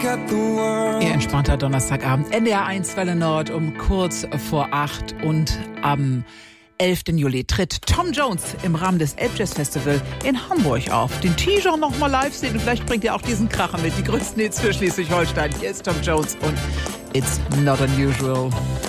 Ihr entspannter Donnerstagabend, NDR 1 Welle Nord um kurz vor 8 und am 11. Juli tritt Tom Jones im Rahmen des Elbjazz Festival in Hamburg auf. Den T-Shirt noch mal live sehen und vielleicht bringt ihr auch diesen Kracher mit. Die größten Hits für Schleswig-Holstein. Hier ist Tom Jones und It's Not Unusual.